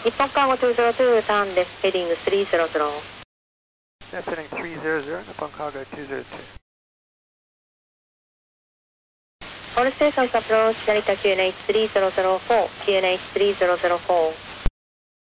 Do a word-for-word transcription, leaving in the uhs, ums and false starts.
日本カーゴにゼロにターンです。ヘディングさんぜろぜろ。 That's heading three zero zero, Nippon Cargo two zero two. All stations approach Narita Q N H three zero zero four, Q N H three zero zero four.